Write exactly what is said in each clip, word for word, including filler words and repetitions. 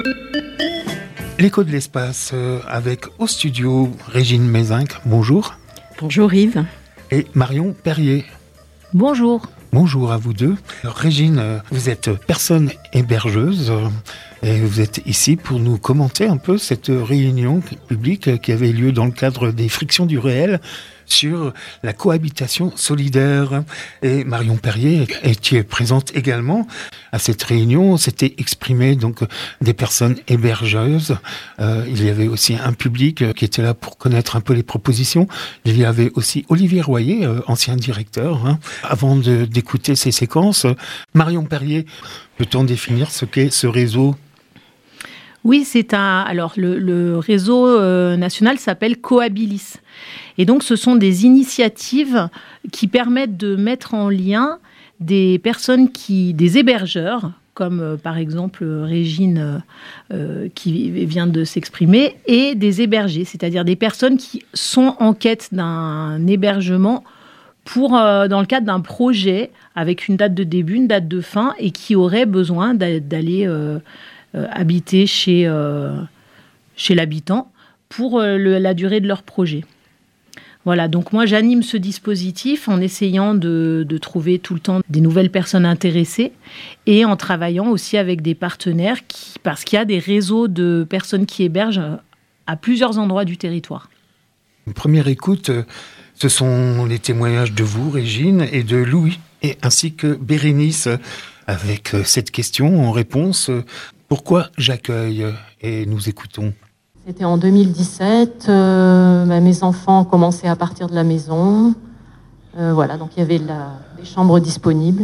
L'écho de l'espace avec au studio Régine Mézinc, bonjour. Bonjour Yves. Et Marion Perrier. Bonjour. Bonjour à vous deux. Alors, Régine, vous êtes personne hébergeuse et vous êtes ici pour nous commenter un peu cette réunion publique qui avait lieu dans le cadre des Frictions du réel sur la cohabitation solidaire. Et Marion Perrier, qui est présente également à cette réunion, s'était exprimé donc des personnes hébergeuses. Euh, il y avait aussi un public qui était là pour connaître un peu les propositions. Il y avait aussi Olivier Royer, euh, ancien directeur. Hein. Avant de, d'écouter ces séquences, Marion Perrier, peut-on définir ce qu'est ce réseau ? Oui, c'est un. Alors, le, le réseau euh, national s'appelle Cohabilis. Et donc, ce sont des initiatives qui permettent de mettre en lien des personnes qui, des hébergeurs, comme euh, par exemple Régine euh, qui vient de s'exprimer, et des hébergés, c'est-à-dire des personnes qui sont en quête d'un hébergement pour, euh, dans le cadre d'un projet avec une date de début, une date de fin, et qui auraient besoin d'aller euh, euh, habiter chez, euh, chez l'habitant pour euh, le, la durée de leur projet. Voilà, donc moi j'anime ce dispositif en essayant de, de trouver tout le temps des nouvelles personnes intéressées et en travaillant aussi avec des partenaires qui, parce qu'il y a des réseaux de personnes qui hébergent à plusieurs endroits du territoire. Une première écoute, ce sont les témoignages de vous, Régine, et de Louis, et ainsi que Bérénice, avec cette question en réponse. Pourquoi j'accueille ? Et nous écoutons. C'était en deux mille dix-sept, euh, bah, mes enfants commençaient à partir de la maison, euh, voilà, donc il y avait la, des chambres disponibles.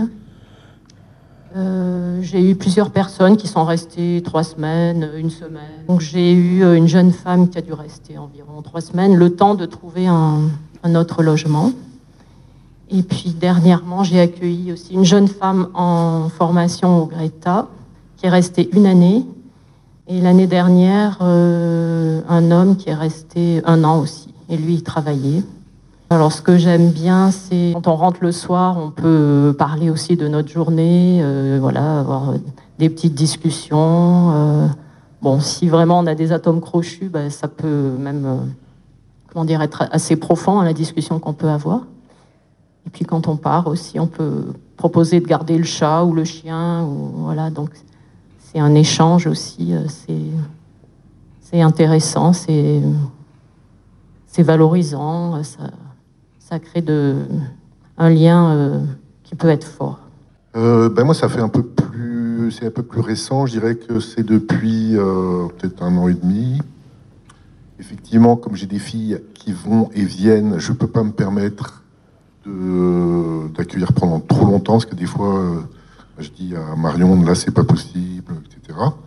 Euh, j'ai eu plusieurs personnes qui sont restées trois semaines, une semaine. Donc j'ai eu une jeune femme qui a dû rester environ trois semaines, le temps de trouver un, un autre logement. Et puis dernièrement, j'ai accueilli aussi une jeune femme en formation au Greta, qui est restée une année. Et l'année dernière, euh, un homme qui est resté un an aussi. Et lui, il travaillait. Alors, ce que j'aime bien, c'est quand on rentre le soir, on peut parler aussi de notre journée, euh, voilà, avoir des petites discussions. Euh, bon, si vraiment on a des atomes crochus, ben, ça peut même, euh, comment dire, être assez profond, hein, la discussion qu'on peut avoir. Et puis, quand on part aussi, on peut proposer de garder le chat ou le chien, ou voilà, donc. C'est un échange aussi, c'est, c'est intéressant, c'est, c'est valorisant, ça, ça crée de, un lien euh, qui peut être fort. Euh, ben moi, ça fait un peu plus, c'est un peu plus récent, je dirais que c'est depuis euh, peut-être un an et demi. Effectivement, comme j'ai des filles qui vont et viennent, je ne peux pas me permettre de, d'accueillir pendant trop longtemps, parce que des fois... Euh, je dis à Marion, là, c'est pas possible, et cetera.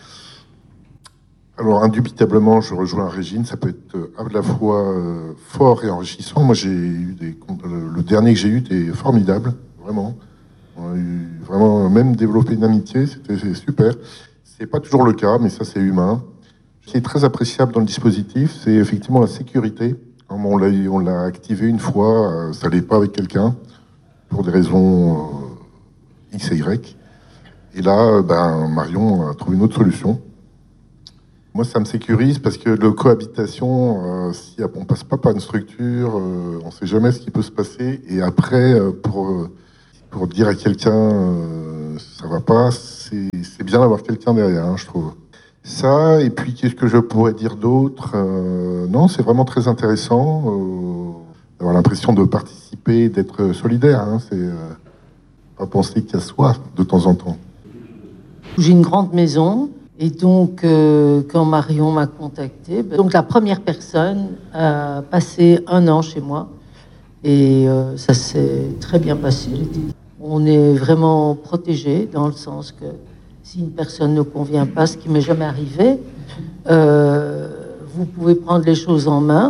Alors, indubitablement, je rejoins Régine, ça peut être à la fois euh, fort et enrichissant. Moi, j'ai eu des... Le dernier que j'ai eu était formidable, vraiment. On a eu vraiment même développé une amitié, c'était c'est super. C'est pas toujours le cas, mais ça, c'est humain. Ce qui est très appréciable dans le dispositif, c'est effectivement la sécurité. On l'a, on l'a activé une fois, ça n'allait pas avec quelqu'un, pour des raisons... Euh, X et Y. Et là, ben, Marion a trouvé une autre solution. Moi, ça me sécurise parce que le cohabitation, euh, si on passe pas par une structure, euh, on sait jamais ce qui peut se passer. Et après, euh, pour, euh, pour dire à quelqu'un euh, ça va pas, c'est, c'est bien d'avoir quelqu'un derrière, hein, je trouve. Ça, et puis qu'est-ce que je pourrais dire d'autre euh, Non, c'est vraiment très intéressant euh, d'avoir l'impression de participer, d'être solidaire. Hein, c'est... Euh, pas penser qu'à soi de temps en temps. J'ai une grande maison et donc euh, quand Marion m'a contactée, donc la première personne a passé un an chez moi et euh, ça s'est très bien passé. On est vraiment protégé dans le sens que si une personne ne convient pas, ce qui m'est jamais arrivé, euh, vous pouvez prendre les choses en main.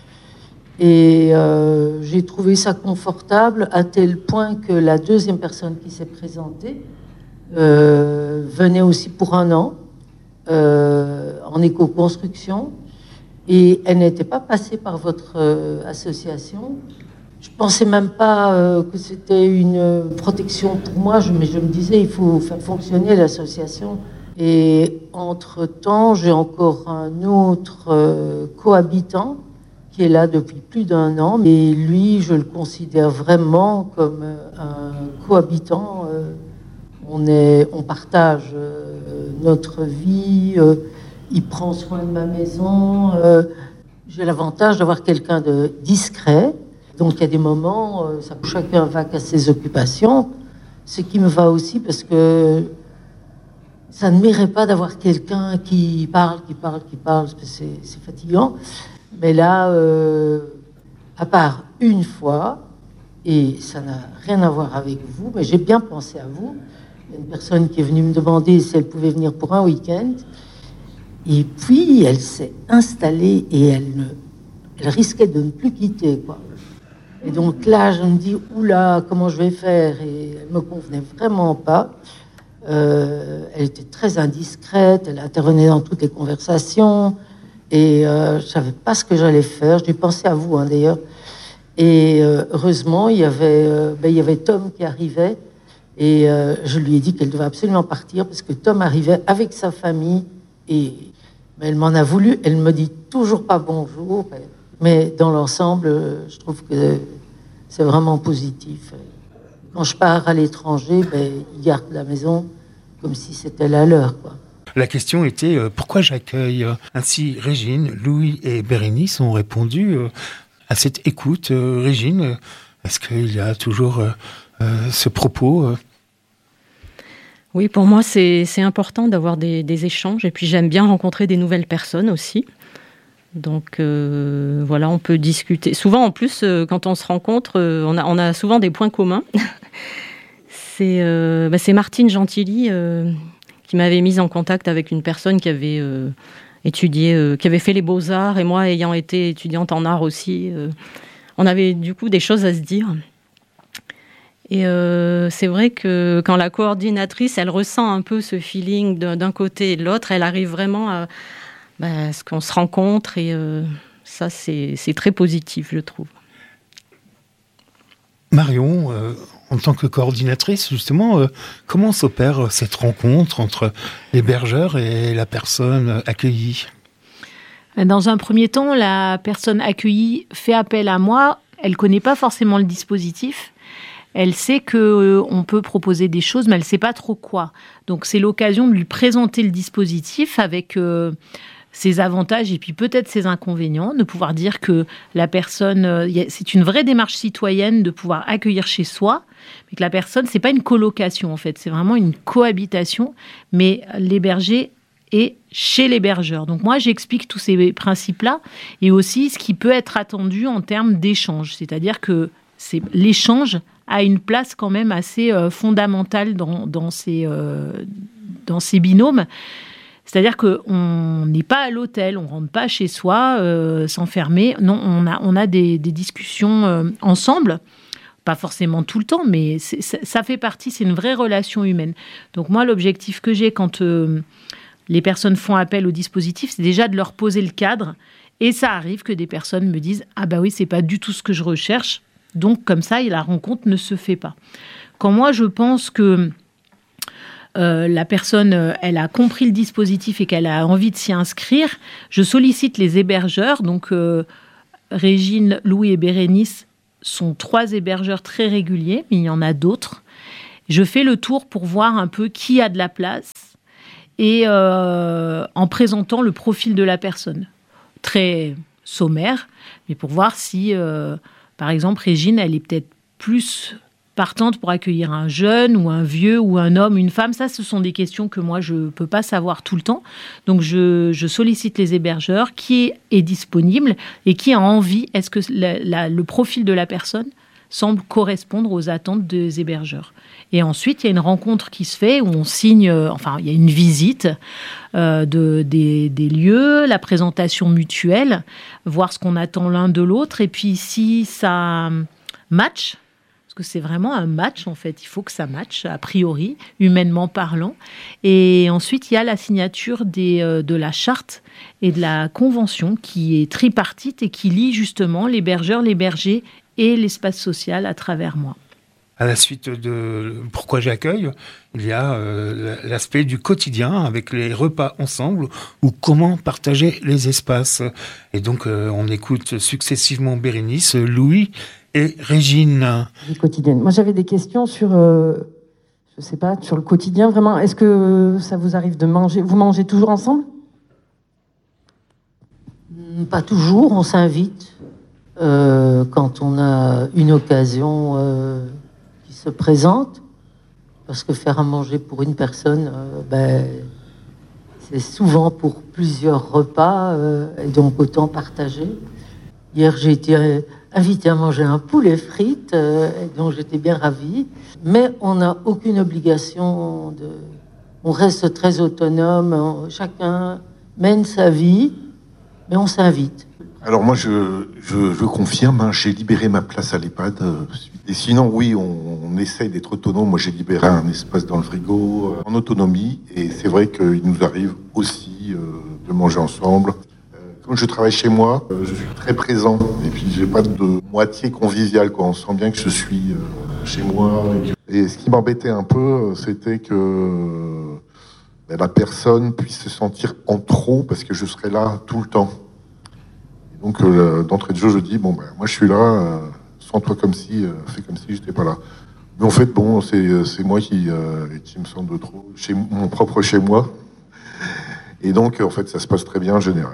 Et euh, j'ai trouvé ça confortable à tel point que la deuxième personne qui s'est présentée euh, venait aussi pour un an euh, en éco-construction et elle n'était pas passée par votre euh, association. Je pensais même pas euh, que c'était une protection pour moi, je, mais je me disais il faut faire fonctionner l'association Et entre-temps, j'ai encore un autre euh, cohabitant qui est là depuis plus d'un an. Et lui, je le considère vraiment comme un cohabitant. Euh, on, est, on partage euh, notre vie. Euh, il prend soin de ma maison. Euh, j'ai l'avantage d'avoir quelqu'un de discret. Donc il y a des moments, euh, ça, chacun va qu'à ses occupations. Ce qui me va aussi parce que ça ne m'irait pas d'avoir quelqu'un qui parle, qui parle, qui parle, parce que c'est, c'est fatigant. Mais là, euh, à part une fois, et ça n'a rien à voir avec vous, mais j'ai bien pensé à vous. Il y a une personne qui est venue me demander si elle pouvait venir pour un week-end. Et puis, elle s'est installée et elle, ne, elle risquait de ne plus quitter, quoi. Et donc là, je me dis, oula, comment je vais faire? Et elle me convenait vraiment pas. Euh, elle était très indiscrète, elle intervenait dans toutes les conversations. Et euh, je savais pas ce que j'allais faire. J'ai pensé à vous, hein, d'ailleurs. Et euh, heureusement, il y avait, euh, ben, il y avait Tom qui arrivait. Et euh, je lui ai dit qu'elle devait absolument partir parce que Tom arrivait avec sa famille. Et mais elle m'en a voulu. Elle me dit toujours pas bonjour. Mais dans l'ensemble, je trouve que c'est vraiment positif. Quand je pars à l'étranger, ben, ils gardent la maison comme si c'était la leur, quoi. La question était euh, pourquoi j'accueille. Ainsi, Régine, Louis et Bérénice ont répondu euh, à cette écoute. Euh, Régine, est-ce qu'il y a toujours euh, euh, ce propos euh... Oui, pour moi, c'est, c'est important d'avoir des, des échanges. Et puis, j'aime bien rencontrer des nouvelles personnes aussi. Donc, euh, voilà, on peut discuter. Souvent, en plus, euh, quand on se rencontre, euh, on, a, on a souvent des points communs. c'est, euh, bah, c'est Martine Gentilly euh, qui m'avait mise en contact avec une personne qui avait euh, étudié, euh, qui avait fait les beaux-arts. Et moi, ayant été étudiante en art aussi, euh, on avait du coup des choses à se dire. Et euh, c'est vrai que quand la coordinatrice, elle ressent un peu ce feeling d'un, d'un côté et de l'autre, elle arrive vraiment à... Ben, ce qu'on se rencontre et euh, ça, c'est, c'est très positif, je trouve. Marion, euh, en tant que coordinatrice, justement, euh, comment s'opère cette rencontre entre l'hébergeur et la personne accueillie ? Dans un premier temps, la personne accueillie fait appel à moi. Elle ne connaît pas forcément le dispositif. Elle sait qu'on euh, peut proposer des choses, mais elle ne sait pas trop quoi. Donc, c'est l'occasion de lui présenter le dispositif avec... Euh, ses avantages et puis peut-être ses inconvénients, de pouvoir dire que la personne, euh, c'est une vraie démarche citoyenne de pouvoir accueillir chez soi, mais que la personne, c'est pas une colocation en fait, c'est vraiment une cohabitation, mais l'hébergé est chez l'hébergeur. Donc moi, j'explique tous ces principes-là et aussi ce qui peut être attendu en termes d'échange, c'est-à-dire que c'est, l'échange a une place quand même assez euh, fondamentale dans, dans, ces, euh, dans ces binômes. C'est-à-dire qu'on n'est pas à l'hôtel, on ne rentre pas chez soi, euh, s'enfermer. Non, on a, on a des, des discussions euh, ensemble, pas forcément tout le temps, mais c'est, ça, ça fait partie, c'est une vraie relation humaine. Donc moi, l'objectif que j'ai quand euh, les personnes font appel au dispositif, c'est déjà de leur poser le cadre. Et ça arrive que des personnes me disent « Ah bah oui, c'est pas du tout ce que je recherche ». Donc comme ça, la rencontre ne se fait pas. Quand moi, je pense que... Euh, la personne, euh, elle a compris le dispositif et qu'elle a envie de s'y inscrire, je sollicite les hébergeurs. Donc, euh, Régine, Louis et Bérénice sont trois hébergeurs très réguliers, mais il y en a d'autres. Je fais le tour pour voir un peu qui a de la place et euh, en présentant le profil de la personne. Très sommaire, mais pour voir si, euh, par exemple, Régine, elle est peut-être plus... partante pour accueillir un jeune ou un vieux ou un homme, une femme. Ça, ce sont des questions que moi, je ne peux pas savoir tout le temps. Donc, je, je sollicite les hébergeurs, qui est disponible et qui a envie. Est-ce que la, la, le profil de la personne semble correspondre aux attentes des hébergeurs? Et ensuite, il y a une rencontre qui se fait où on signe, enfin, il y a une visite euh, de, des, des lieux, la présentation mutuelle, voir ce qu'on attend l'un de l'autre. Et puis, si ça match, que c'est vraiment un match, en fait. Il faut que ça matche, a priori, humainement parlant. Et ensuite, il y a la signature des, euh, de la charte et de la convention qui est tripartite et qui lie justement l'hébergeur, l'hébergé et l'espace social à travers moi. à la suite de Pourquoi j'accueille, il y a euh, l'aspect du quotidien avec les repas ensemble ou comment partager les espaces. Et donc, euh, on écoute successivement Bérénice, Louis et Régine. Vie quotidienne. Moi, j'avais des questions sur, euh, je sais pas, sur le quotidien vraiment. Est-ce que ça vous arrive de manger? Vous mangez toujours ensemble? Pas toujours, on s'invite euh, quand on a une occasion euh, qui se présente, parce que faire à manger pour une personne, euh, ben, c'est souvent pour plusieurs repas, euh, et donc autant partager. Hier, j'ai été invitée à manger un poulet frites, euh, et donc j'étais bien ravie, mais on n'a aucune obligation de... On reste très autonome, on... chacun mène sa vie, mais on s'invite. Alors moi, je, je, je confirme, hein, j'ai libéré ma place à l'EHPAD. Euh, et sinon, oui, on, on essaye d'être autonome. Moi, j'ai libéré un espace dans le frigo euh, en autonomie. Et c'est vrai qu'il nous arrive aussi euh, de manger ensemble. Euh, comme je travaille chez moi, euh, je suis très présent. Et puis, j'ai pas de moitié conviviale, quoi. On sent bien que je suis euh, chez moi. Et, que... et ce qui m'embêtait un peu, c'était que euh, ben, la personne puisse se sentir en trop parce que je serai là tout le temps. Donc euh, d'entrée de jeu, je dis bon ben moi je suis là, euh, sens-toi comme si, euh, fais comme si j'étais pas là. Mais en fait bon, c'est c'est moi qui euh, qui me sens de trop chez mon propre chez moi. Et donc en fait ça se passe très bien en général.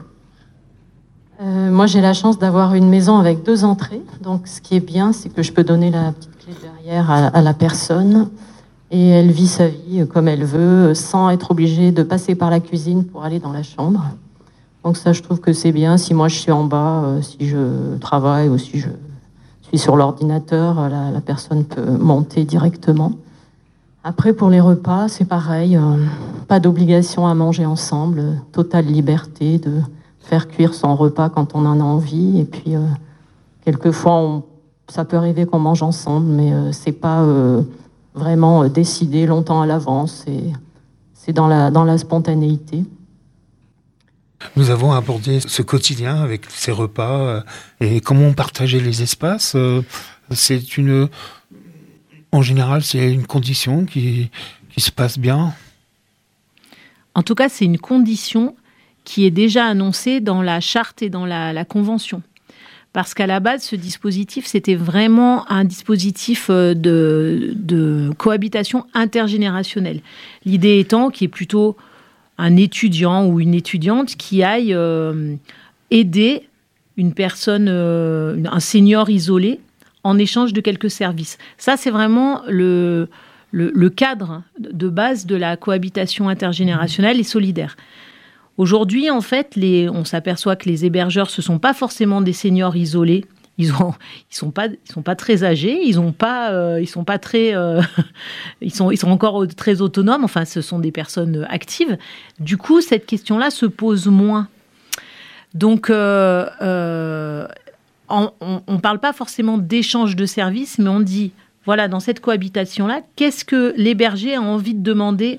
Euh, moi j'ai la chance d'avoir une maison avec deux entrées, donc ce qui est bien, c'est que je peux donner la petite clé derrière à, à la personne et elle vit sa vie comme elle veut, sans être obligée de passer par la cuisine pour aller dans la chambre. Donc ça, je trouve que c'est bien. Si moi, je suis en bas, euh, si je travaille ou si je suis sur l'ordinateur, la, la personne peut monter directement. Après, pour les repas, c'est pareil. Euh, pas d'obligation à manger ensemble. Euh, totale liberté de faire cuire son repas quand on en a envie. Et puis, euh, quelquefois, on, ça peut arriver qu'on mange ensemble, mais euh, c'est pas euh, vraiment euh, décidé longtemps à l'avance. C'est, c'est dans la, dans la spontanéité. Nous avons abordé ce quotidien avec ces repas euh, et comment partager les espaces. Euh, c'est une, en général, c'est une condition qui, qui se passe bien. En tout cas, c'est une condition qui est déjà annoncée dans la charte et dans la, la convention. Parce qu'à la base, ce dispositif, c'était vraiment un dispositif de, de cohabitation intergénérationnelle. L'idée étant qu'il est plutôt un étudiant ou une étudiante qui aille euh, aider une personne, euh, un senior isolé, en échange de quelques services. Ça, c'est vraiment le, le, le cadre de base de la cohabitation intergénérationnelle et solidaire. Aujourd'hui, en fait, les, on s'aperçoit que les hébergeurs, ce ne sont pas forcément des seniors isolés. Ils ont, ils sont pas, ils sont pas très âgés, ils ont pas, euh, ils sont pas très, euh, ils sont, ils sont encore très autonomes. Enfin, ce sont des personnes actives. Du coup, cette question-là se pose moins. Donc, euh, euh, on ne parle pas forcément d'échange de services, mais on dit, voilà, dans cette cohabitation-là, qu'est-ce que l'hébergé a envie de demander,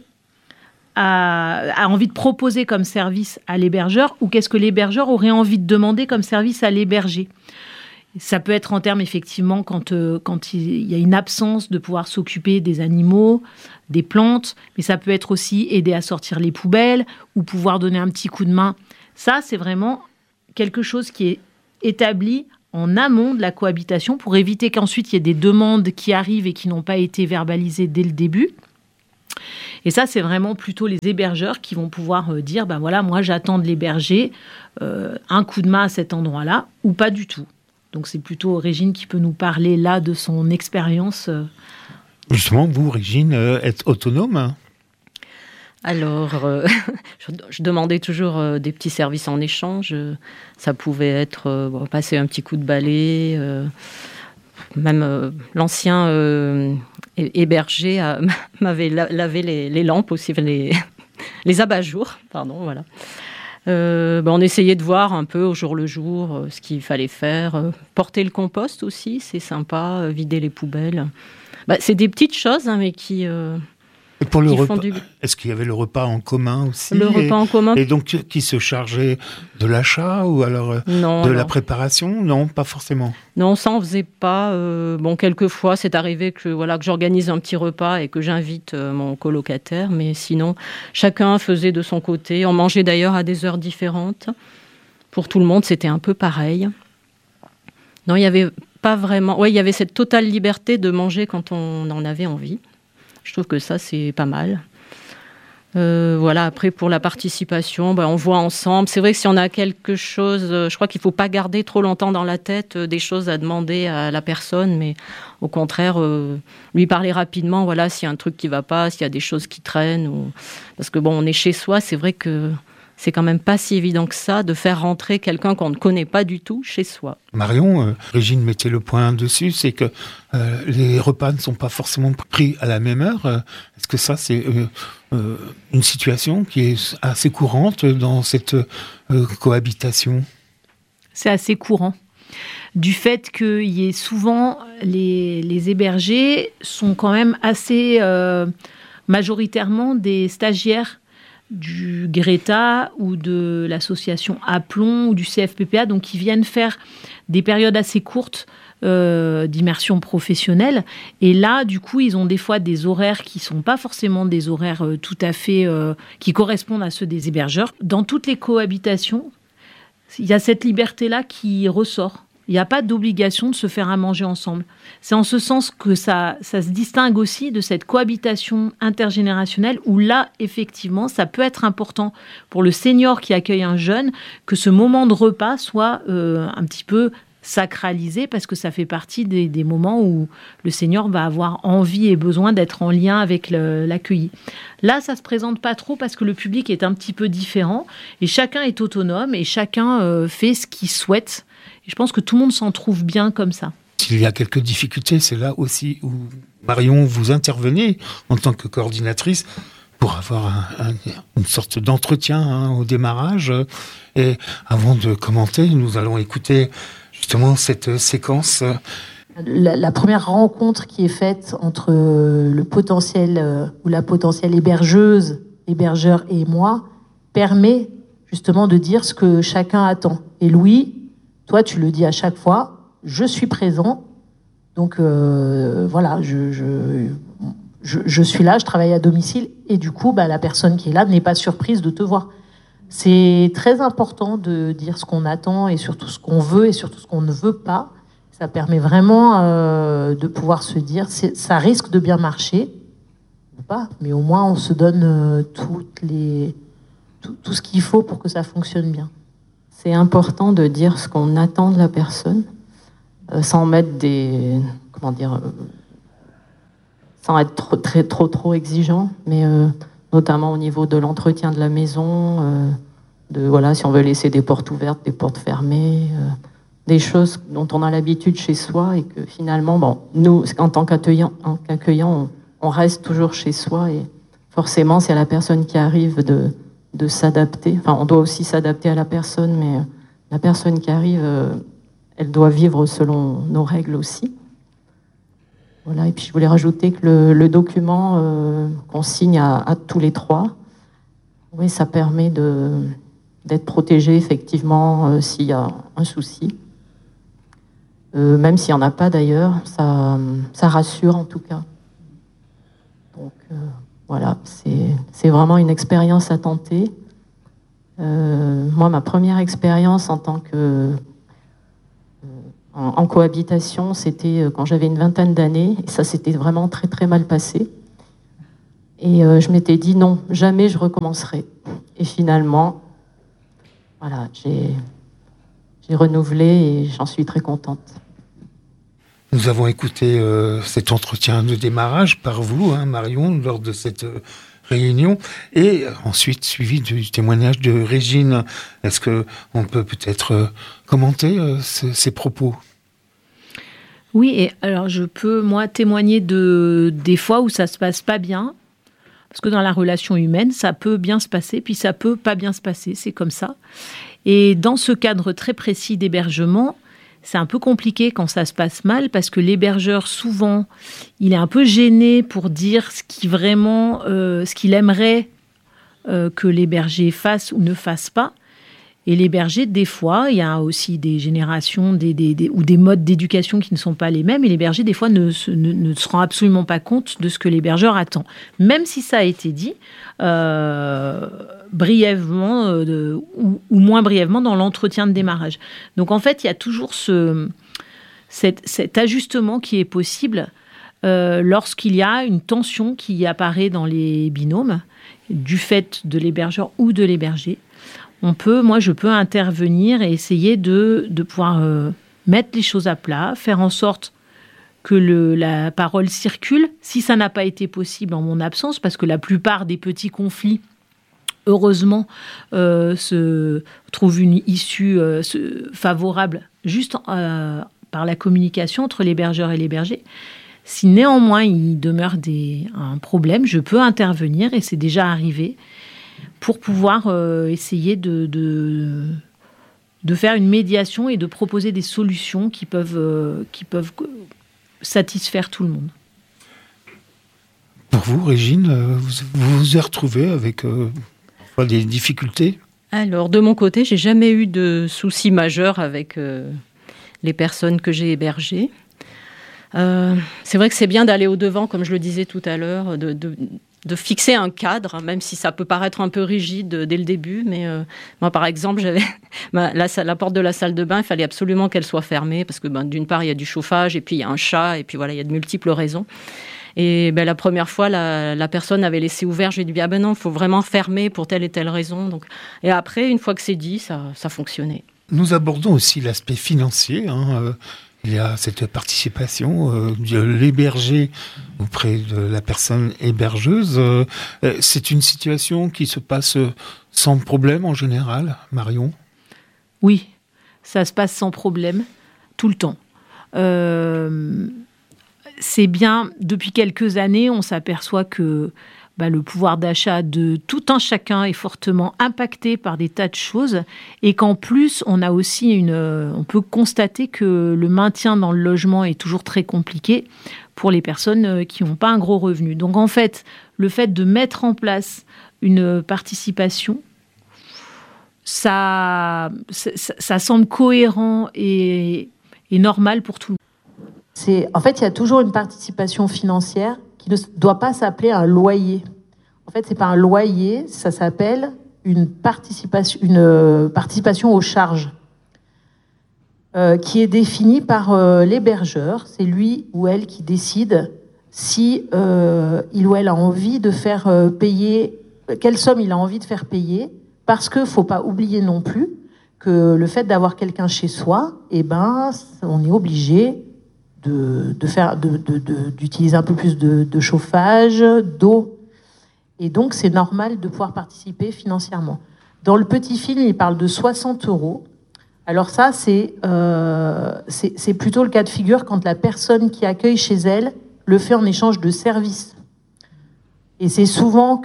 à, a envie de proposer comme service à l'hébergeur, ou qu'est-ce que l'hébergeur aurait envie de demander comme service à l'hébergé. Ça peut être en termes, effectivement, quand, euh, quand il y a une absence de pouvoir s'occuper des animaux, des plantes, mais ça peut être aussi aider à sortir les poubelles ou pouvoir donner un petit coup de main. Ça, c'est vraiment quelque chose qui est établi en amont de la cohabitation pour éviter qu'ensuite il y ait des demandes qui arrivent et qui n'ont pas été verbalisées dès le début. Et ça, c'est vraiment plutôt les hébergeurs qui vont pouvoir euh, dire, ben voilà, moi j'attends de l'héberger euh, un coup de main à cet endroit-là, ou pas du tout. Donc c'est plutôt Régine qui peut nous parler là de son expérience. Justement, vous, Régine, euh, êtes autonome ? Alors, euh, je, je demandais toujours euh, des petits services en échange. Ça pouvait être euh, bon, passer un petit coup de balai. Euh, même euh, l'ancien euh, héberger euh, m'avait la, lavé les, les lampes aussi, les, les abat-jours, pardon, voilà. Euh, ben on essayait de voir un peu au jour le jour euh, ce qu'il fallait faire. Euh, porter le compost aussi, c'est sympa. Euh, vider les poubelles. Ben, c'est des petites choses, hein, mais qui, euh, Et pour le qui repas, font du... est-ce qu'il y avait le repas en commun aussi? Le et, repas en commun. Et donc, qui se chargeait de l'achat ou alors non, de non. la préparation? Non, pas forcément. Non, ça on faisait pas. Euh, bon, quelquefois, c'est arrivé que voilà que j'organise un petit repas et que j'invite euh, mon colocataire, mais sinon, chacun faisait de son côté. On mangeait d'ailleurs à des heures différentes. Pour tout le monde, c'était un peu pareil. Non, il y avait pas vraiment. Ouais, il y avait cette totale liberté de manger quand on en avait envie. Je trouve que ça, c'est pas mal. Euh, voilà, après, pour la participation, ben, on voit ensemble. C'est vrai que si on a quelque chose, euh, je crois qu'il ne faut pas garder trop longtemps dans la tête euh, des choses à demander à la personne, mais au contraire, euh, lui parler rapidement, voilà, s'il y a un truc qui ne va pas, s'il y a des choses qui traînent. Ou... Parce que bon, on est chez soi, c'est vrai que c'est quand même pas si évident que ça de faire rentrer quelqu'un qu'on ne connaît pas du tout chez soi. Marion, euh, Régine mettait le point dessus, c'est que euh, les repas ne sont pas forcément pris à la même heure. Euh, est-ce que ça, c'est euh, euh, une situation qui est assez courante dans cette euh, cohabitation? C'est assez courant. Du fait qu'il y ait souvent, les, les hébergés sont quand même assez euh, majoritairement des stagiaires du Greta ou de l'association Aplomb ou du C F P P A, donc qui viennent faire des périodes assez courtes euh, d'immersion professionnelle. Et là, du coup, ils ont des fois des horaires qui ne sont pas forcément des horaires euh, tout à fait... Euh, qui correspondent à ceux des hébergeurs. Dans toutes les cohabitations, il y a cette liberté-là qui ressort. Il n'y a pas d'obligation de se faire à manger ensemble. C'est en ce sens que ça, ça se distingue aussi de cette cohabitation intergénérationnelle où là, effectivement, ça peut être important pour le senior qui accueille un jeune que ce moment de repas soit euh, un petit peu sacralisé parce que ça fait partie des, des moments où le senior va avoir envie et besoin d'être en lien avec le, l'accueilli. Là, ça ne se présente pas trop parce que le public est un petit peu différent et chacun est autonome et chacun euh, fait ce qu'il souhaite. Et je pense que tout le monde s'en trouve bien comme ça. S'il y a quelques difficultés, c'est là aussi où, Marion, vous intervenez en tant que coordinatrice pour avoir un, un, une sorte d'entretien hein, au démarrage. Et avant de commenter, nous allons écouter justement cette séquence. La, la première rencontre qui est faite entre le potentiel euh, ou la potentielle hébergeuse, hébergeur et moi permet justement de dire ce que chacun attend. Et Louis, toi, tu le dis à chaque fois, je suis présent, donc euh, voilà, je, je, je, je suis là, je travaille à domicile, et du coup, bah, la personne qui est là n'est pas surprise de te voir. C'est très important de dire ce qu'on attend, et surtout ce qu'on veut, et surtout ce qu'on ne veut pas. Ça permet vraiment euh, de pouvoir se dire, c'est, ça risque de bien marcher, ou pas, mais au moins on se donne euh, toutes les, tout, tout ce qu'il faut pour que ça fonctionne bien. C'est important de dire ce qu'on attend de la personne, euh, sans mettre des, comment dire, euh, sans être trop, très, trop, trop exigeant, mais euh, notamment au niveau de l'entretien de la maison, euh, de voilà, si on veut laisser des portes ouvertes, des portes fermées, euh, des choses dont on a l'habitude chez soi et que finalement, bon, nous, en tant qu'accueillant, en qu'accueillant, on, on reste toujours chez soi et forcément, c'est à la personne qui arrive de de s'adapter. Enfin, on doit aussi s'adapter à la personne, mais la personne qui arrive, euh, elle doit vivre selon nos règles aussi. Voilà. Et puis, je voulais rajouter que le, le document euh, qu'on signe à, à tous les trois, oui, ça permet de, d'être protégé, effectivement, euh, s'il y a un souci. Euh, même s'il n'y en a pas, d'ailleurs, ça, ça rassure, en tout cas. Donc... Euh, Voilà, c'est, c'est vraiment une expérience à tenter. Euh, moi, ma première expérience en tant que euh, en, en cohabitation, c'était quand j'avais une vingtaine d'années, et ça s'était vraiment très très mal passé. Et euh, je m'étais dit non, jamais je recommencerai. Et finalement, voilà, j'ai, j'ai renouvelé et j'en suis très contente. Nous avons écouté euh, cet entretien de démarrage par vous, hein, Marion, lors de cette euh, réunion, et ensuite suivi du témoignage de Régine. Est-ce qu'on peut peut-être euh, commenter euh, ce, ces propos ? Oui, et alors je peux, moi, témoigner de, des fois où ça se passe pas bien, parce que dans la relation humaine, ça peut bien se passer, puis ça peut pas bien se passer, c'est comme ça. Et dans ce cadre très précis d'hébergement, c'est un peu compliqué quand ça se passe mal parce que l'hébergeur, souvent, il est un peu gêné pour dire ce qu'il vraiment, euh, ce qu'il aimerait euh, que l'hébergé fasse ou ne fasse pas. Et l'hébergé, des fois, il y a aussi des générations des, des, des, ou des modes d'éducation qui ne sont pas les mêmes. Et l'hébergé, des fois, ne se, ne, ne se rend absolument pas compte de ce que l'hébergeur attend. Même si ça a été dit euh, brièvement euh, de, ou, ou moins brièvement dans l'entretien de démarrage. Donc, en fait, il y a toujours ce, cet, cet ajustement qui est possible euh, lorsqu'il y a une tension qui apparaît dans les binômes du fait de l'hébergeur ou de l'hébergé. On peut, moi, je peux intervenir et essayer de, de pouvoir euh, mettre les choses à plat, faire en sorte que le, la parole circule, si ça n'a pas été possible en mon absence, parce que la plupart des petits conflits, heureusement, euh, se trouvent une issue euh, se, favorable juste euh, par la communication entre l'hébergeur et l'hébergé. Si néanmoins il demeure des, un problème, je peux intervenir, et c'est déjà arrivé, pour pouvoir euh, essayer de, de, de faire une médiation et de proposer des solutions qui peuvent, euh, qui peuvent satisfaire tout le monde. Pour vous, Régine, vous vous, vous êtes retrouvée avec euh, des difficultés ? Alors, de mon côté, j'ai jamais eu de soucis majeurs avec euh, les personnes que j'ai hébergées. Euh, c'est vrai que c'est bien d'aller au-devant, comme je le disais tout à l'heure, de... de de fixer un cadre, même si ça peut paraître un peu rigide dès le début. Mais euh, moi, par exemple, j'avais la, la porte de la salle de bain, il fallait absolument qu'elle soit fermée, parce que ben, d'une part, il y a du chauffage, et puis il y a un chat, et puis voilà, il y a de multiples raisons. Et ben, la première fois, la, la personne avait laissé ouvert, j'ai dit, ah ben non, il faut vraiment fermer pour telle et telle raison. Donc, et après, une fois que c'est dit, ça, ça fonctionnait. Nous abordons aussi l'aspect financier, hein, euh... Il y a cette participation euh, de l'hébergé auprès de la personne hébergeuse. Euh, c'est une situation qui se passe sans problème en général, Marion ? Oui, ça se passe sans problème, tout le temps. Euh, c'est bien, depuis quelques années, on s'aperçoit que bah, le pouvoir d'achat de tout un chacun est fortement impacté par des tas de choses, et qu'en plus, on a aussi une, on peut constater que le maintien dans le logement est toujours très compliqué pour les personnes qui n'ont pas un gros revenu. Donc en fait, le fait de mettre en place une participation, ça, ça, ça semble cohérent et, et normal pour tout le monde. C'est, en fait, il y a toujours une participation financière qui ne doit pas s'appeler un loyer. En fait, c'est pas un loyer, ça s'appelle une participation, une participation aux charges, euh, qui est définie par euh, l'hébergeur. C'est lui ou elle qui décide si euh, il ou elle a envie de faire euh, payer, quelle somme il a envie de faire payer, parce que faut pas oublier non plus que le fait d'avoir quelqu'un chez soi, eh ben, on est obligé De, de faire, de, de, de, d'utiliser un peu plus de, de chauffage, d'eau. Et donc, c'est normal de pouvoir participer financièrement. Dans le petit film, il parle de soixante euros. Alors ça, c'est, euh, c'est, c'est plutôt le cas de figure quand la personne qui accueille chez elle le fait en échange de services. Et c'est souvent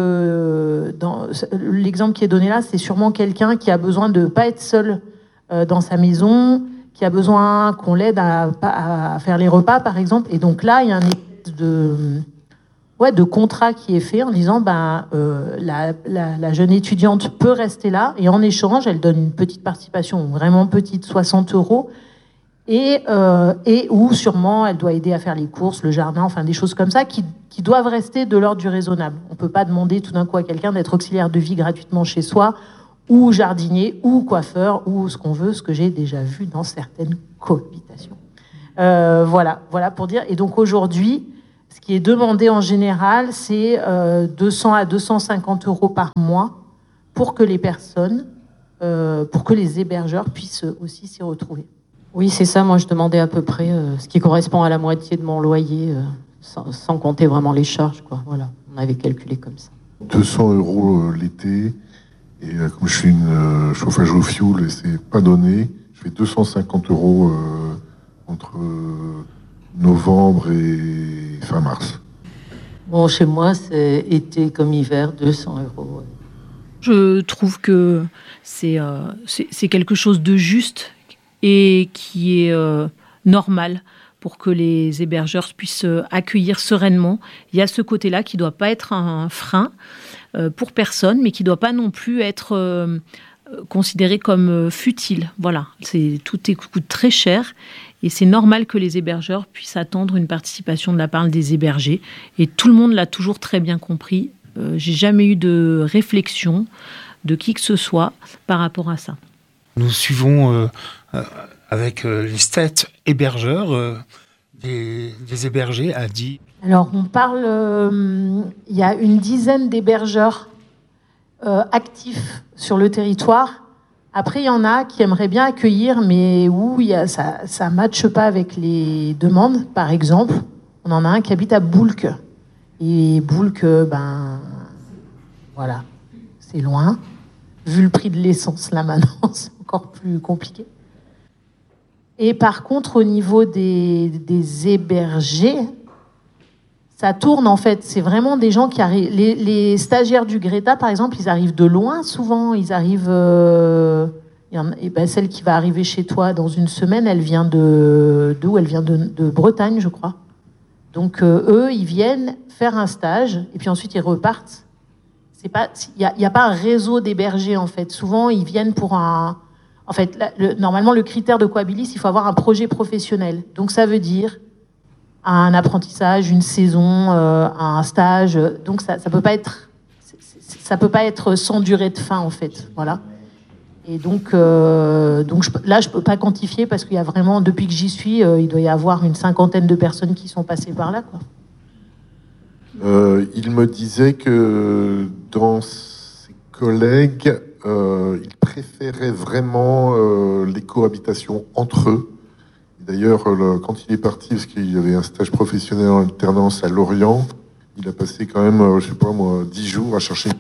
que, dans l'exemple qui est donné là, c'est sûrement quelqu'un qui a besoin de ne pas être seul euh, dans sa maison, qui a besoin qu'on l'aide à, à faire les repas, par exemple. Et donc là, il y a un espèce de, ouais, de contrat qui est fait en disant ben, euh, la, la, la jeune étudiante peut rester là, et en échange, elle donne une petite participation, vraiment petite, soixante euros, et, euh, et où sûrement elle doit aider à faire les courses, le jardin, enfin des choses comme ça, qui, qui doivent rester de l'ordre du raisonnable. On ne peut pas demander tout d'un coup à quelqu'un d'être auxiliaire de vie gratuitement chez soi, ou jardinier, ou coiffeur, ou ce qu'on veut, ce que j'ai déjà vu dans certaines cohabitations. Euh, voilà, voilà pour dire. Et donc aujourd'hui, ce qui est demandé en général, c'est euh, deux cents à deux cent cinquante euros par mois pour que les personnes, euh, pour que les hébergeurs puissent aussi s'y retrouver. Oui, c'est ça. Moi, je demandais à peu près euh, ce qui correspond à la moitié de mon loyer, euh, sans, sans compter vraiment les charges, quoi. Voilà, on avait calculé comme ça. deux cents euros euh, l'été. Et euh, comme je suis une euh, chauffage au fioul et c'est pas donné, je fais deux cent cinquante euros euh, entre euh, novembre et fin mars. Bon, chez moi, c'est été comme hiver, deux cents euros. Ouais. Je trouve que c'est, euh, c'est, c'est quelque chose de juste et qui est euh, normal pour que les hébergeurs puissent accueillir sereinement. Il y a ce côté-là qui ne doit pas être un frein euh, pour personne, mais qui ne doit pas non plus être euh, considéré comme futile. Voilà, c'est, tout est, coûte très cher et c'est normal que les hébergeurs puissent attendre une participation de la part des hébergés. Et tout le monde l'a toujours très bien compris. Euh, j'ai jamais eu de réflexion de qui que ce soit par rapport à ça. Nous suivons euh, euh, avec euh, les stats hébergeurs euh, des, des hébergés à dit. Alors on parle, euh, il y a une dizaine d'hébergeurs euh, actifs sur le territoire. Après il y en a qui aimeraient bien accueillir, mais où il y a, ça ça matche pas avec les demandes. Par exemple, on en a un qui habite à Boulques. Et Boulques, ben voilà, c'est loin. Vu le prix de l'essence là maintenant, c'est encore plus compliqué. Et par contre, au niveau des, des hébergés, ça tourne en fait. C'est vraiment des gens qui arrivent. Les, les stagiaires du Greta, par exemple, ils arrivent de loin souvent. Ils arrivent. Euh, et ben celle qui va arriver chez toi dans une semaine, elle vient de d'où ? Elle vient de, de Bretagne, je crois. Donc euh, eux, ils viennent faire un stage et puis ensuite ils repartent. C'est pas, il y a, y a pas un réseau d'hébergés en fait. Souvent, ils viennent pour un. En fait, là, le, normalement, le critère de Cohabilis, il faut avoir un projet professionnel. Donc ça veut dire un apprentissage, une saison, euh, un stage. Donc ça, ça peut pas être, ça peut pas être sans durée de fin en fait. Voilà. Et donc, euh, donc je, là, je peux pas quantifier parce qu'il y a vraiment, depuis que j'y suis, euh, il doit y avoir une cinquantaine de personnes qui sont passées par là, quoi. Euh, il me disait que dans ses collègues, euh, il préférait vraiment euh, les cohabitations entre eux. D'ailleurs, le, quand il est parti, parce qu'il y avait un stage professionnel en alternance à Lorient, il a passé quand même, euh, je sais pas moi, dix jours à chercher.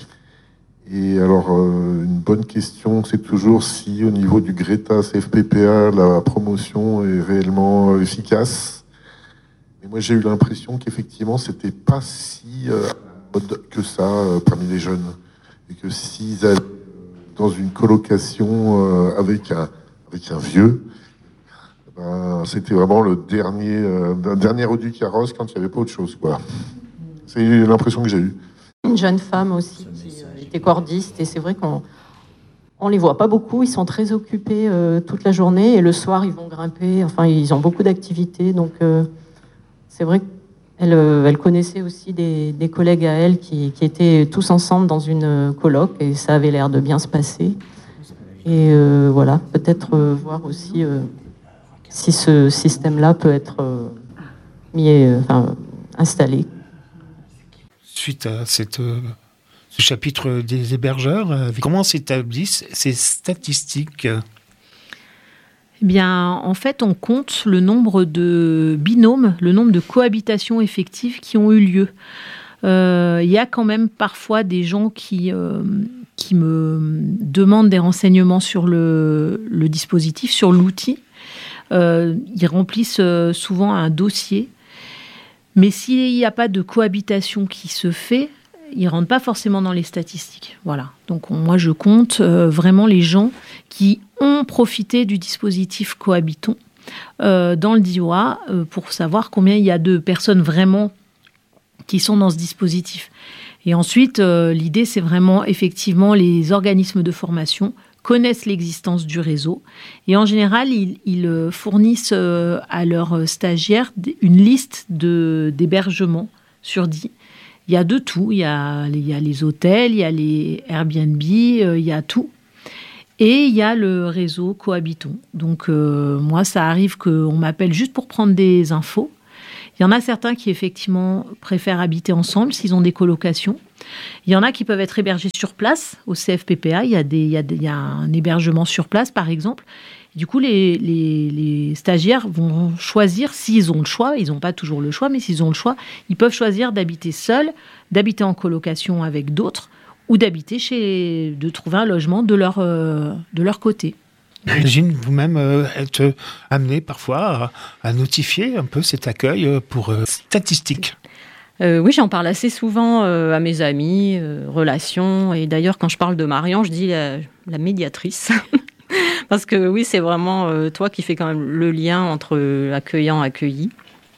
Et alors, euh, une bonne question, c'est toujours si au niveau du Greta C F P P A, la promotion est réellement efficace. Et moi, j'ai eu l'impression qu'effectivement, c'était pas si euh, mode que ça euh, parmi les jeunes. Et que s'ils allaient dans une colocation euh, avec, un, avec un vieux, ben, c'était vraiment le dernier, euh, dernier roue du carrosse quand il n'y avait pas autre chose, quoi. C'est l'impression que j'ai eue. Une jeune femme aussi qui euh, était cordiste, et c'est vrai qu'on on les voit pas beaucoup, ils sont très occupés euh, toute la journée, et le soir, ils vont grimper, enfin, ils ont beaucoup d'activités, donc... Euh, C'est vrai qu'elle elle connaissait aussi des, des collègues à elle qui, qui étaient tous ensemble dans une coloc et ça avait l'air de bien se passer. Et euh, voilà, peut-être euh, voir aussi euh, si ce système-là peut être euh, mis, euh, enfin, installé. Suite à cette, euh, ce chapitre des hébergeurs, euh, comment s'établissent ces statistiques ? Eh bien, en fait, on compte le nombre de binômes, le nombre de cohabitations effectives qui ont eu lieu. Euh, il y a quand même parfois des gens qui, euh, qui me demandent des renseignements sur le, le dispositif, sur l'outil. Euh, ils remplissent souvent un dossier. Mais s'il n'y a pas de cohabitation qui se fait, ils ne rentrent pas forcément dans les statistiques. Voilà. Donc on, moi, je compte euh, vraiment les gens qui ont profité du dispositif Cohabitons euh, dans le D I O A euh, pour savoir combien il y a de personnes vraiment qui sont dans ce dispositif. Et ensuite, euh, l'idée, c'est vraiment, effectivement, les organismes de formation connaissent l'existence du réseau. Et en général, ils, ils fournissent euh, à leurs stagiaires une liste de, d'hébergements sur dix. Il y a de tout, il y a, il y a les hôtels, il y a les Airbnb, euh, il y a tout. Et il y a le réseau Cohabitons. Donc euh, moi, ça arrive qu'on m'appelle juste pour prendre des infos. Il y en a certains qui, effectivement, préfèrent habiter ensemble s'ils ont des colocations. Il y en a qui peuvent être hébergés sur place, au C F P P A. Il y a, des, il y a, des, il y a un hébergement sur place, par exemple. Du coup, les, les, les stagiaires vont choisir, s'ils ont le choix, ils n'ont pas toujours le choix, mais s'ils ont le choix, ils peuvent choisir d'habiter seuls, d'habiter en colocation avec d'autres, ou d'habiter chez, de trouver un logement de leur, euh, de leur côté. Régine, vous-même euh, êtes amenée parfois à, à notifier un peu cet accueil pour euh, statistiques. Euh, oui, j'en parle assez souvent euh, à mes amis, euh, relations. Et d'ailleurs, quand je parle de Marion, je dis la, la médiatrice. Parce que oui, c'est vraiment euh, toi qui fais quand même le lien entre euh, accueillant et accueilli.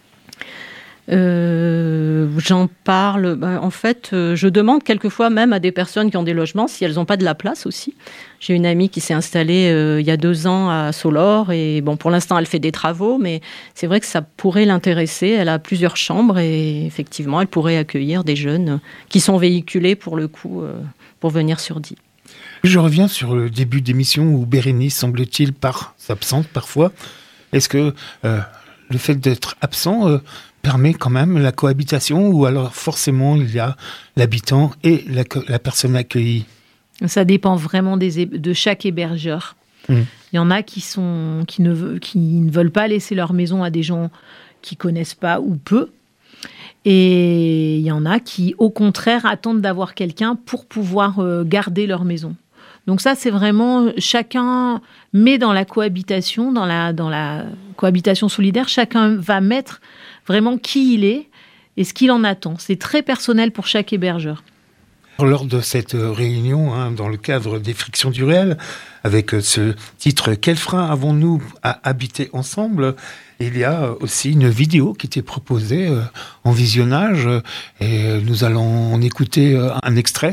Euh, j'en parle, bah, en fait, euh, je demande quelquefois même à des personnes qui ont des logements si elles n'ont pas de la place aussi. J'ai une amie qui s'est installée euh, il y a deux ans à Solor et bon, pour l'instant, elle fait des travaux, mais c'est vrai que ça pourrait l'intéresser. Elle a plusieurs chambres et effectivement, elle pourrait accueillir des jeunes qui sont véhiculés pour le coup euh, pour venir sur Die. Je reviens sur le début d'émission où Bérénice, semble-t-il, part s'absente parfois. Est-ce que euh, le fait d'être absent euh, permet quand même la cohabitation ou alors forcément il y a l'habitant et la, la personne accueillie? Ça dépend vraiment des, de chaque hébergeur. Mmh. Il y en a qui, sont, qui, ne, qui ne veulent pas laisser leur maison à des gens qui ne connaissent pas ou peu. Et il y en a qui, au contraire, attendent d'avoir quelqu'un pour pouvoir euh, garder leur maison. Donc ça, c'est vraiment, chacun met dans la cohabitation, dans la, dans la cohabitation solidaire, chacun va mettre vraiment qui il est et ce qu'il en attend. C'est très personnel pour chaque hébergeur. Lors de cette réunion, hein, dans le cadre des Frictions du réel, avec ce titre « Quels freins avons-nous à habiter ensemble ?», il y a aussi une vidéo qui était proposée euh, en visionnage et nous allons en écouter euh, un extrait.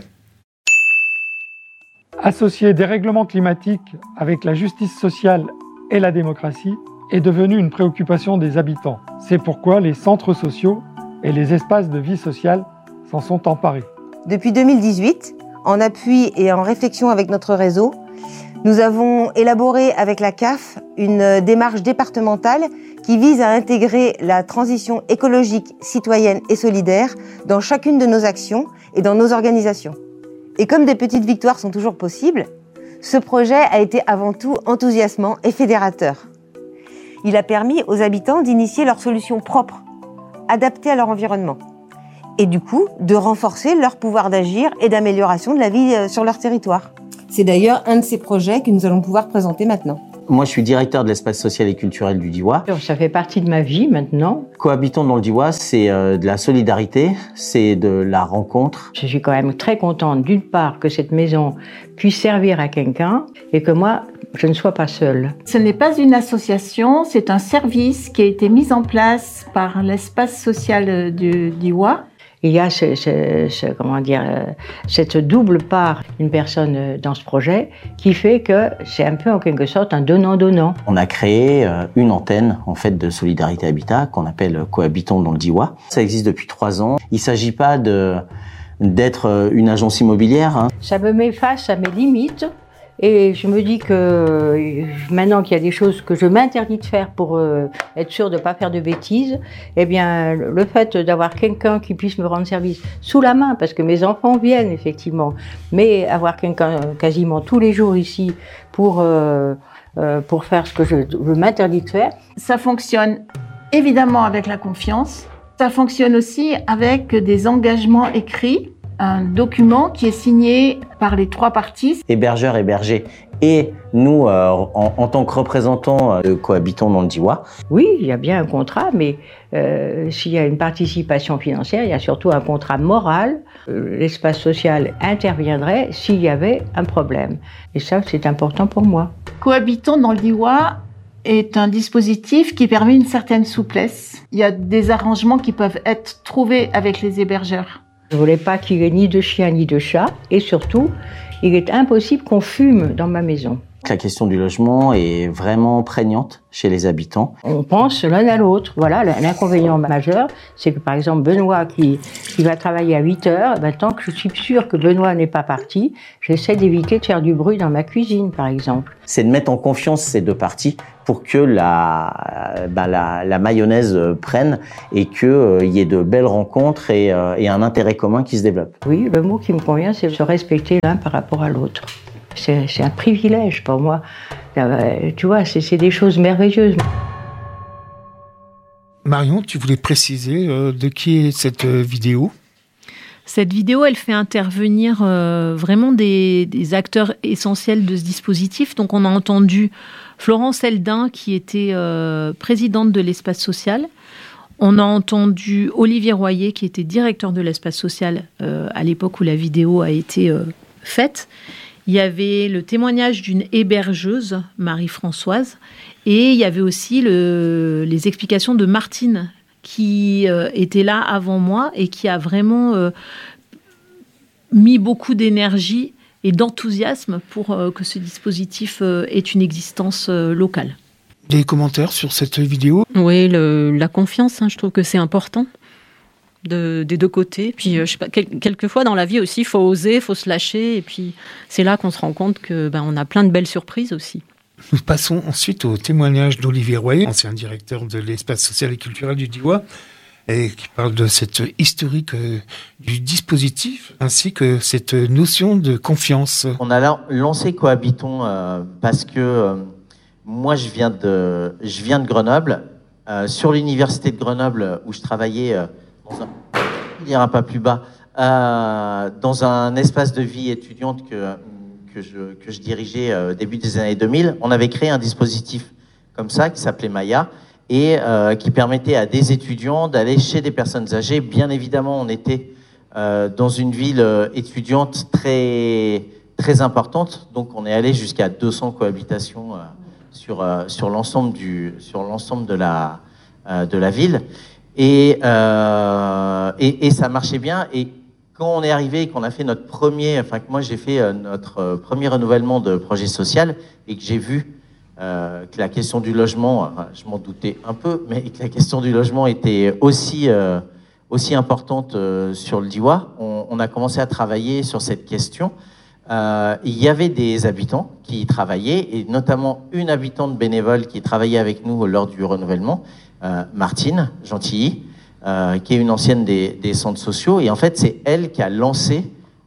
Associer dérèglement climatique avec la justice sociale et la démocratie est devenu une préoccupation des habitants. C'est pourquoi les centres sociaux et les espaces de vie sociale s'en sont emparés. Depuis deux mille dix-huit, en appui et en réflexion avec notre réseau, nous avons élaboré avec la C A F une démarche départementale qui vise à intégrer la transition écologique, citoyenne et solidaire dans chacune de nos actions et dans nos organisations. Et comme des petites victoires sont toujours possibles, ce projet a été avant tout enthousiasmant et fédérateur. Il a permis aux habitants d'initier leurs solutions propres, adaptées à leur environnement, et du coup de renforcer leur pouvoir d'agir et d'amélioration de la vie sur leur territoire. C'est d'ailleurs un de ces projets que nous allons pouvoir présenter maintenant. Moi, je suis directeur de l'espace social et culturel du Diois. Ça fait partie de ma vie maintenant. Cohabitons dans le Diois, c'est euh, de la solidarité, c'est de la rencontre. Je suis quand même très contente, d'une part, que cette maison puisse servir à quelqu'un et que moi, je ne sois pas seule. Ce n'est pas une association, c'est un service qui a été mis en place par l'espace social du Diois. Il y a ce, ce, ce, comment dire, cette double part d'une personne dans ce projet qui fait que c'est un peu en quelque sorte un donnant-donnant. On a créé une antenne en fait de Solidarité Habitat qu'on appelle Cohabitons dans le Diois. Ça existe depuis trois ans. Il ne s'agit pas de, d'être une agence immobilière. Hein. Ça me met face à mes limites. Et je me dis que maintenant qu'il y a des choses que je m'interdis de faire pour euh, être sûre de ne pas faire de bêtises, eh bien, le fait d'avoir quelqu'un qui puisse me rendre service sous la main, parce que mes enfants viennent effectivement, mais avoir quelqu'un quasiment tous les jours ici pour, euh, euh, pour faire ce que je, je m'interdis de faire. Ça fonctionne évidemment avec la confiance, ça fonctionne aussi avec des engagements écrits. Un document qui est signé par les trois parties. Hébergeurs, hébergés et nous, euh, en, en tant que représentants de Cohabitons dans le Diois. Oui, il y a bien un contrat, mais euh, s'il y a une participation financière, il y a surtout un contrat moral. Euh, l'espace social interviendrait s'il y avait un problème. Et ça, c'est important pour moi. Cohabitons dans le Diois est un dispositif qui permet une certaine souplesse. Il y a des arrangements qui peuvent être trouvés avec les hébergeurs. Je ne voulais pas qu'il y ait ni de chien ni de chat, et surtout, il est impossible qu'on fume dans ma maison. La question du logement est vraiment prégnante chez les habitants. On pense l'un à l'autre. Voilà, l'inconvénient majeur, c'est que par exemple Benoît qui, qui va travailler à huit heures, ben, tant que je suis sûre que Benoît n'est pas parti, j'essaie d'éviter de faire du bruit dans ma cuisine, par exemple. C'est de mettre en confiance ces deux parties pour que la, ben, la, la mayonnaise prenne et qu'il euh, y ait de belles rencontres et, euh, et un intérêt commun qui se développe. Oui, le mot qui me convient, c'est se respecter l'un par rapport à l'autre. C'est, c'est un privilège pour moi. Tu vois, c'est, c'est des choses merveilleuses. Marion, tu voulais préciser euh, de qui est cette euh, vidéo ? Cette vidéo, elle fait intervenir euh, vraiment des, des acteurs essentiels de ce dispositif. Donc, on a entendu Florence Eldin, qui était euh, présidente de l'espace social. On a entendu Olivier Royer, qui était directeur de l'espace social euh, à l'époque où la vidéo a été euh, faite. Il y avait le témoignage d'une hébergeuse, Marie-Françoise, et il y avait aussi le, les explications de Martine, qui euh, était là avant moi et qui a vraiment euh, mis beaucoup d'énergie et d'enthousiasme pour euh, que ce dispositif euh, ait une existence euh, locale. Des commentaires sur cette vidéo ? Oui, le, la confiance, hein, je trouve que c'est important de, des deux côtés. Puis, euh, je sais pas, quel, quelquefois dans la vie aussi, il faut oser, il faut se lâcher. Et puis, c'est là qu'on se rend compte que ben, on a plein de belles surprises aussi. Nous passons ensuite au témoignage d'Olivier Royer, ancien directeur de l'espace social et culturel du Diois, et qui parle de cette historique euh, du dispositif, ainsi que cette notion de confiance. On a lancé Cohabitons euh, parce que euh, moi, je viens de, je viens de Grenoble. Euh, sur l'université de Grenoble, où je travaillais, euh, dans un, il n'ira pas plus bas, euh, dans un espace de vie étudiante que, que, je, que je dirigeais au euh, début des années deux mille, on avait créé un dispositif comme ça, qui s'appelait Maya, et euh, qui permettait à des étudiants d'aller chez des personnes âgées. Bien évidemment, on était euh, dans une ville euh, étudiante très, très importante, donc on est allé jusqu'à deux cents cohabitations euh, sur, euh, sur l'ensemble du, sur l'ensemble de la, euh, de la ville. Et, euh, et, et ça marchait bien. Et quand on est arrivé et qu'on a fait notre premier, enfin que moi j'ai fait euh, notre euh, premier renouvellement de projet social et que j'ai vu Euh, que la question du logement, enfin, je m'en doutais un peu, mais que la question du logement était aussi, euh, aussi importante euh, sur le Diois, on, on a commencé à travailler sur cette question. Euh, il y avait des habitants qui y travaillaient, et notamment une habitante bénévole qui travaillait avec nous lors du renouvellement, euh, Martine Gentilly, euh, qui est une ancienne des, des centres sociaux, et en fait c'est elle qui a lancé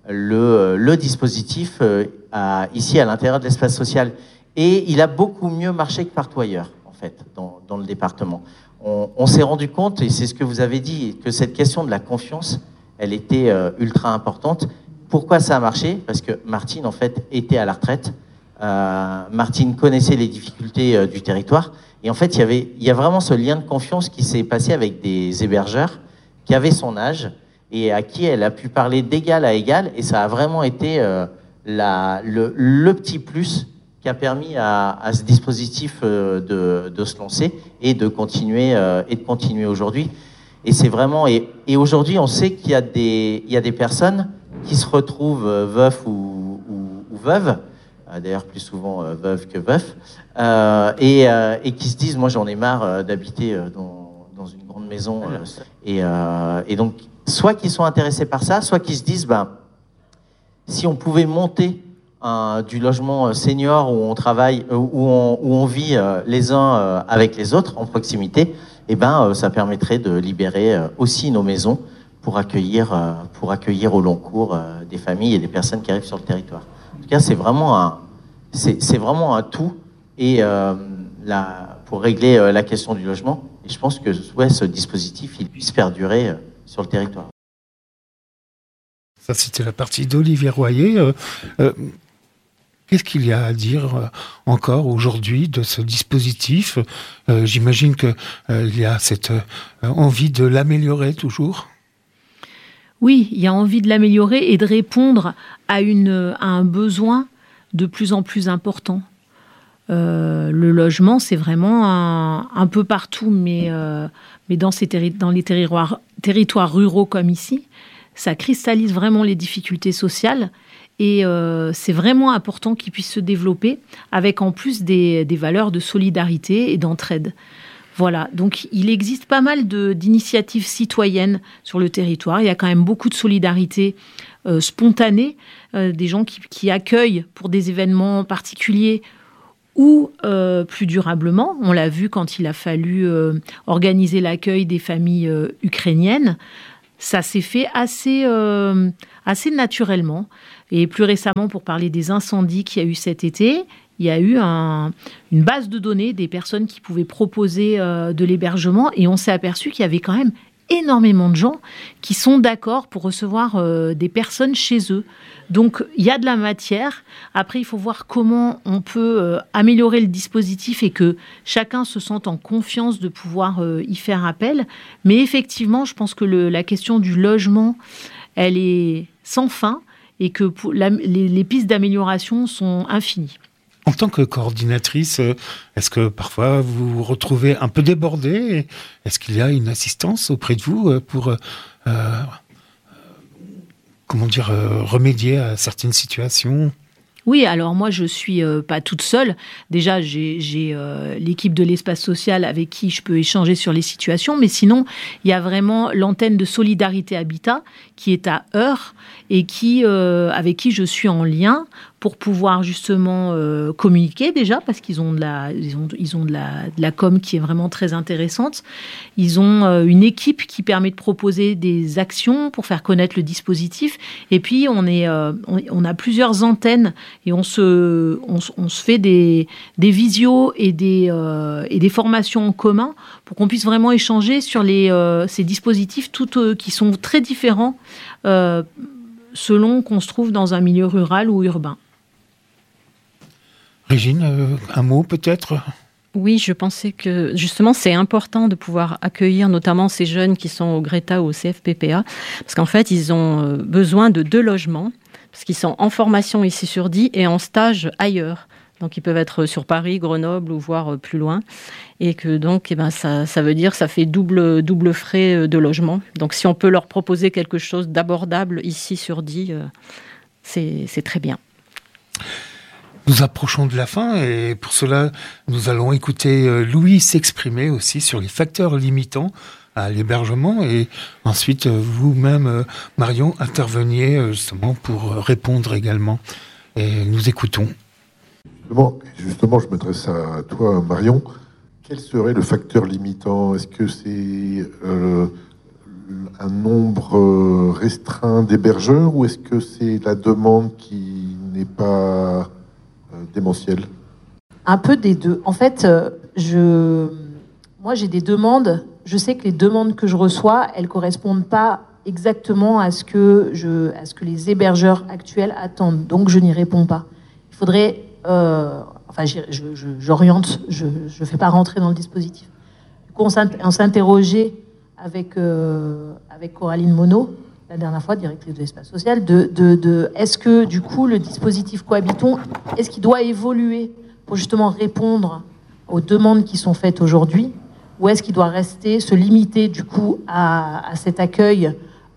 le, le dispositif euh, à, ici à l'intérieur de l'espace social. Et il a beaucoup mieux marché que partout ailleurs, en fait, dans, dans le département. On, on s'est rendu compte, et c'est ce que vous avez dit, que cette question de la confiance, elle était euh, ultra importante. Pourquoi ça a marché ? Parce que Martine, en fait, était à la retraite. Euh, Martine connaissait les difficultés euh, du territoire. Et en fait, il y avait, il y a vraiment ce lien de confiance qui s'est passé avec des hébergeurs qui avaient son âge et à qui elle a pu parler d'égal à égal. Et ça a vraiment été euh, la, le, le petit plus qui a permis à, à ce dispositif euh, de, de se lancer et de continuer euh, et de continuer aujourd'hui. Et c'est vraiment et, et aujourd'hui on sait qu'il y a des il y a des personnes qui se retrouvent euh, veufs ou, ou, ou veuves, euh, d'ailleurs plus souvent euh, veuves que veufs, euh, et, euh, et qui se disent moi j'en ai marre euh, d'habiter euh, dans, dans une grande maison euh, et, euh, et donc soit qu'ils sont intéressés par ça, soit qu'ils se disent ben si on pouvait monter Un, du logement senior où on travaille, où on, où on vit euh, les uns euh, avec les autres en proximité, eh ben, euh, ça permettrait de libérer euh, aussi nos maisons pour accueillir, euh, pour accueillir au long cours euh, des familles et des personnes qui arrivent sur le territoire. En tout cas, c'est vraiment un, c'est, c'est vraiment un tout et euh, la, pour régler euh, la question du logement. Et je pense que ouais, ce dispositif, il puisse perdurer euh, sur le territoire. Ça, c'était la partie d'Olivier Royer. Euh, euh, Qu'est-ce qu'il y a à dire encore aujourd'hui de ce dispositif ? euh, J'imagine qu'il euh, y a cette euh, envie de l'améliorer toujours. Oui, il y a envie de l'améliorer et de répondre à, une, à un besoin de plus en plus important. Euh, le logement, c'est vraiment un, un peu partout, mais, euh, mais dans, ces terri- dans les territoires, territoires ruraux comme ici, ça cristallise vraiment les difficultés sociales. Et euh, c'est vraiment important qu'il puisse se développer avec en plus des, des valeurs de solidarité et d'entraide. Voilà, donc il existe pas mal de, d'initiatives citoyennes sur le territoire. Il y a quand même beaucoup de solidarité euh, spontanée, euh, des gens qui, qui accueillent pour des événements particuliers ou euh, plus durablement. On l'a vu quand il a fallu euh, organiser l'accueil des familles euh, ukrainiennes. Ça s'est fait assez, euh, assez naturellement. Et plus récemment, pour parler des incendies qu'il y a eu cet été, il y a eu un, une base de données des personnes qui pouvaient proposer euh, de l'hébergement. Et on s'est aperçu qu'il y avait quand même énormément de gens qui sont d'accord pour recevoir euh, des personnes chez eux. Donc, il y a de la matière. Après, il faut voir comment on peut euh, améliorer le dispositif et que chacun se sente en confiance de pouvoir euh, y faire appel. Mais effectivement, je pense que le, la question du logement, elle est sans fin. et que pour la, les, les pistes d'amélioration sont infinies. En tant que coordinatrice, est-ce que parfois vous vous retrouvez un peu débordée ? Est-ce qu'il y a une assistance auprès de vous pour euh, comment dire, euh, remédier à certaines situations ? Oui, alors moi je suis euh, pas toute seule. Déjà j'ai, j'ai euh, l'équipe de l'espace social avec qui je peux échanger sur les situations, mais sinon il y a vraiment l'antenne de Solidarité Habitat qui est à Eure et qui euh, avec qui je suis en lien pour pouvoir justement euh, communiquer déjà, parce qu'ils ont de la, ils ont, ils ont de la, de la com qui est vraiment très intéressante. Ils ont euh, une équipe qui permet de proposer des actions pour faire connaître le dispositif. Et puis on est, euh, on, on a plusieurs antennes et on se, on, on se fait des, des visios et des, euh, et des formations en commun pour qu'on puisse vraiment échanger sur les, euh, ces dispositifs toutes, euh, qui sont très différents euh, selon qu'on se trouve dans un milieu rural ou urbain. Régine, euh, un mot peut-être ? Oui, je pensais que justement c'est important de pouvoir accueillir notamment ces jeunes qui sont au Greta ou au C F P P A, parce qu'en fait ils ont besoin de deux logements, parce qu'ils sont en formation ici sur Die et en stage ailleurs. Donc ils peuvent être sur Paris, Grenoble ou voire plus loin. Et que donc eh ben, ça, ça veut dire que ça fait double, double frais de logement. Donc si on peut leur proposer quelque chose d'abordable ici sur Die, c'est, c'est très bien. Nous approchons de la fin et pour cela, nous allons écouter Louis s'exprimer aussi sur les facteurs limitants à l'hébergement et ensuite vous-même, Marion, interveniez justement pour répondre également. Et nous écoutons. Justement, justement, je m'adresse à toi, Marion. Quel serait le facteur limitant ? Est-ce que c'est euh, un nombre restreint d'hébergeurs ou est-ce que c'est la demande qui n'est pas démentiel ? Un peu des deux. En fait, je, moi j'ai des demandes. Je sais que les demandes que je reçois, elles correspondent pas exactement à ce que je, à ce que les hébergeurs actuels attendent. Donc je n'y réponds pas. Il faudrait, euh, enfin, je, je, j'oriente, je ne fais pas rentrer dans le dispositif. Du coup, on s'est interrogé avec euh, avec Coraline Monod, la dernière fois, directrice de l'espace social, de, de, de est-ce que, du coup, le dispositif Cohabitons, est-ce qu'il doit évoluer pour justement répondre aux demandes qui sont faites aujourd'hui, ou est-ce qu'il doit rester, se limiter, du coup, à, à cet accueil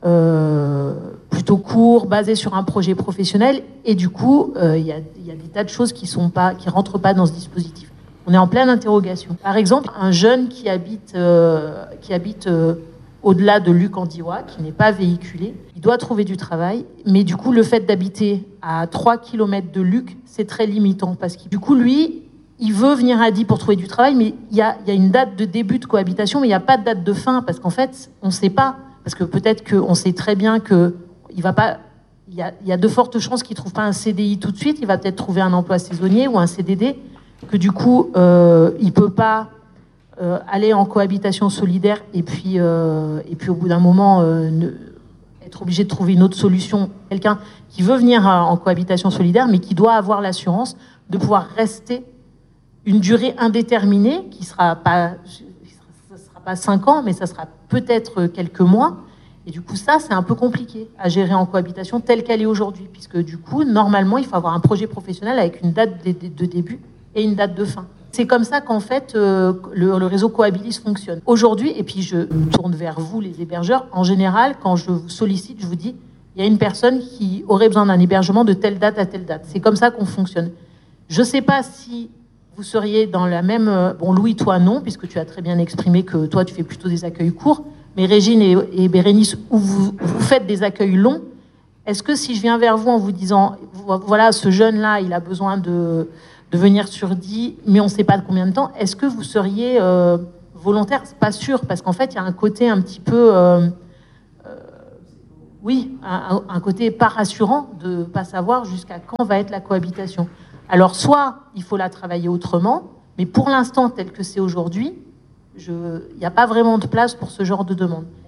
euh, plutôt court, basé sur un projet professionnel, et du coup, il euh, y, y a des tas de choses qui sont pas, qui rentrent pas dans ce dispositif. On est en pleine interrogation. Par exemple, un jeune qui habite, euh, qui habite euh, au-delà de Luc-en-Diois, qui n'est pas véhiculé, il doit trouver du travail, mais du coup, le fait d'habiter à trois kilomètres de Luc, c'est très limitant, parce que du coup, lui, il veut venir à Die pour trouver du travail, mais il y a, y a une date de début de cohabitation, mais il n'y a pas de date de fin, parce qu'en fait, on ne sait pas, parce que peut-être qu'on sait très bien que il va pas, il y a, y a de fortes chances qu'il ne trouve pas un C D I tout de suite, il va peut-être trouver un emploi saisonnier ou un C D D, que du coup, euh, il ne peut pas euh, aller en cohabitation solidaire et puis, euh, et puis au bout d'un moment, euh, ne, être obligé de trouver une autre solution. Quelqu'un qui veut venir en cohabitation solidaire, mais qui doit avoir l'assurance de pouvoir rester une durée indéterminée, qui sera pas, ça sera pas cinq ans, mais ça sera peut-être quelques mois. Et du coup, ça, c'est un peu compliqué à gérer en cohabitation telle qu'elle est aujourd'hui, puisque du coup, normalement, il faut avoir un projet professionnel avec une date de, de, de début et une date de fin. C'est comme ça qu'en fait, euh, le, le réseau Cohabilis fonctionne. Aujourd'hui, et puis je me tourne vers vous, les hébergeurs, en général, quand je vous sollicite, je vous dis, il y a une personne qui aurait besoin d'un hébergement de telle date à telle date. C'est comme ça qu'on fonctionne. Je ne sais pas si vous seriez dans la même... Bon, Louis, toi, non, puisque tu as très bien exprimé que toi, tu fais plutôt des accueils courts. Mais Régine et, et Bérénice, où vous, vous faites des accueils longs, est-ce que si je viens vers vous en vous disant, voilà, ce jeune-là, il a besoin de, de venir sur Die, mais on ne sait pas de combien de temps, est-ce que vous seriez euh, volontaire ? C'est pas sûr, parce qu'en fait, il y a un côté un petit peu... Euh, euh, oui, un, un côté pas rassurant de ne pas savoir jusqu'à quand va être la cohabitation. Alors, soit il faut la travailler autrement, mais pour l'instant, tel que c'est aujourd'hui, il n'y a pas vraiment de place pour ce genre de demande.